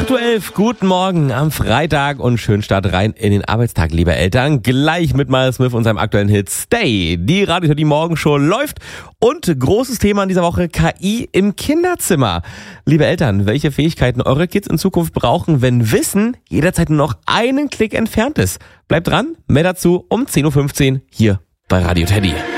8:11 Uhr, guten Morgen am Freitag und schönen Start rein in den Arbeitstag, liebe Eltern. Gleich mit Miles Smith und seinem aktuellen Hit Stay. Die Radio die Morgenshow läuft und großes Thema in dieser Woche, KI im Kinderzimmer. Liebe Eltern, welche Fähigkeiten eure Kids in Zukunft brauchen, wenn Wissen jederzeit nur noch einen Klick entfernt ist? Bleibt dran, mehr dazu um 10:15 Uhr hier bei Radio Teddy.